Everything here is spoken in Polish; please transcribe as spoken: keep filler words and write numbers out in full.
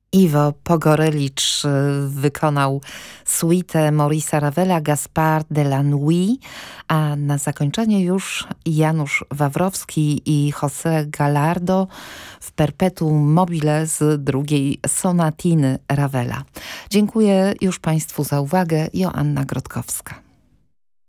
Iwo Pogorelicz wykonał suitę Maurice'a Ravela Gaspard de la Nuit, a na zakończenie już Janusz Wawrowski i José Gallardo w Perpetuum mobile z drugiej sonatiny Ravela. Dziękuję już Państwu za uwagę. Joanna Grotkowska.